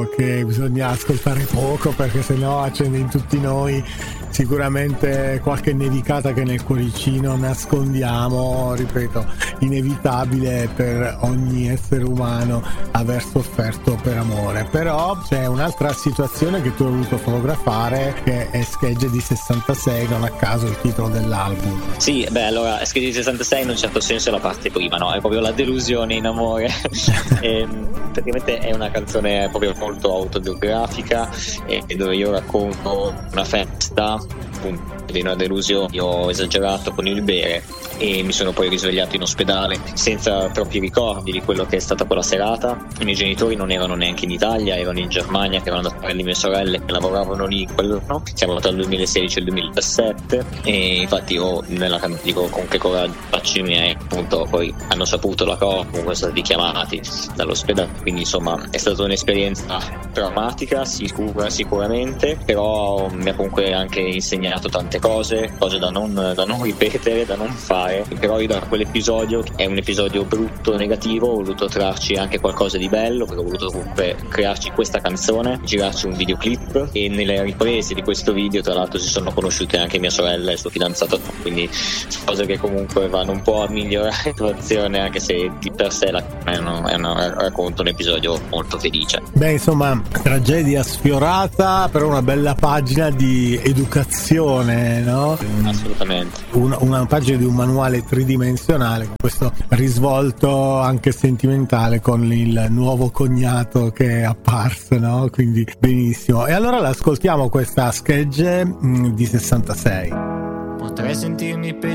diciamo che bisogna ascoltare poco, perché sennò accende in tutti noi sicuramente qualche nevicata che nel cuoricino nascondiamo, ripeto, inevitabile per ogni essere umano aver sofferto per amore. Però c'è un'altra situazione che tu hai voluto fotografare, che è Schegge di 66, non a caso il titolo dell'album. Sì, beh, allora Schegge di 66 in un certo senso è la parte prima, no? È proprio la delusione in amore. Praticamente è una canzone proprio molto autobiografica, dove io racconto una festa, appunto, di una delusione. Io ho esagerato con il bere e mi sono poi risvegliato in ospedale senza troppi ricordi di quello che è stata quella serata. I miei genitori non erano neanche in Italia, erano in Germania, che erano da fare le mie sorelle che lavoravano lì quell'anno. Siamo tra il 2016 e il 2017 e infatti io nella canzone dico con che coraggio faccio i miei, appunto poi hanno saputo la cosa, comunque sono stati chiamati dall'ospedale, quindi insomma è stata un'esperienza traumatica sicuramente, però mi ha comunque anche insegnato tante cose da non ripetere, da non fare. Però io da quell'episodio, che è un episodio brutto, negativo, ho voluto trarci anche qualcosa di bello, perché ho voluto comunque crearci questa canzone, girarci un videoclip, e nelle riprese di questo video tra l'altro si sono conosciute anche mia sorella e il suo fidanzato, quindi cose che comunque vanno un po' a migliorare la situazione, anche se di per sé racconta un episodio molto felice. Beh, insomma, tragedia sfiorata, però una bella pagina di educazione, no? Assolutamente. Una pagina di un manuale tridimensionale, con questo risvolto anche sentimentale con il nuovo cognato che è apparso, no? Quindi benissimo. E allora l'ascoltiamo questa Schegge di 66. Potrei sentirmi